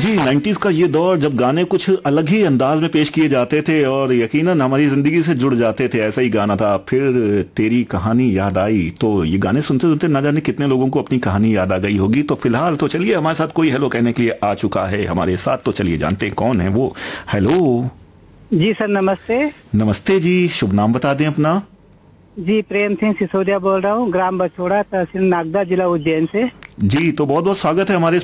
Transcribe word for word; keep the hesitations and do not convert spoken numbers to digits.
जी, nineties का ये दौर जब गाने कुछ अलग ही अंदाज में पेश किए जाते थे और यकीनन हमारी जिंदगी से जुड़ जाते थे। ऐसा ही गाना था, फिर तेरी कहानी याद आई। तो ये गाने सुनते सुनते ना जाने कितने लोगों को अपनी कहानी याद आ गई होगी। तो फिलहाल तो चलिए, हमारे साथ कोई हेलो कहने के लिए आ चुका है हमारे साथ, तो चलिए जानते हैं कौन है वो। हेलो जी सर, नमस्ते। नमस्ते जी, शुभ नाम बता दें अपना। जी, प्रेम सिंह सिसोदिया बोल रहा हूँ, ग्राम बछोड़ा, तहसील नागदा, जिला उज्जैन से। जी, तो बहुत बहुत स्वागत है हमारे इस